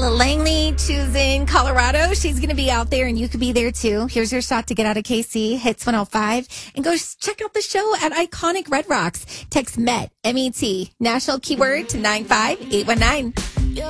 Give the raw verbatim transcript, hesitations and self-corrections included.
Ella Langley, choosing Colorado. She's going to be out there, and you could be there too. Here's your shot to get out of K C. Hits one oh five. And go check out the show at Iconic Red Rocks. Text MET, M E T, national keyword to nine five eight one nine.